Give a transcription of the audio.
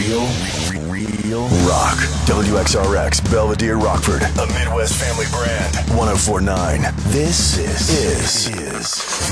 Real rock. WXRX, Belvedere, Rockford, a Midwest family brand. 104.9. This is